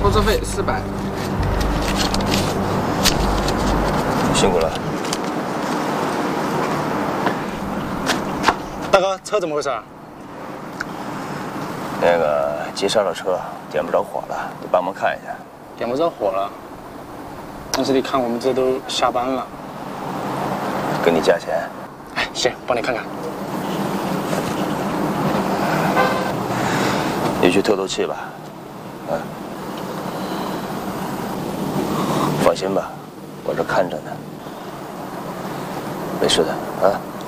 拖车费400。 辛苦了。 大哥，车怎么回事啊？ 那个急刹了车，点不着火了，你帮忙看一下。 点不着火了，但是你看我们这都下班了。 给你加钱。 哎，行，帮你看看。 你去透透气吧。放心吧，我这看着呢。没事的啊。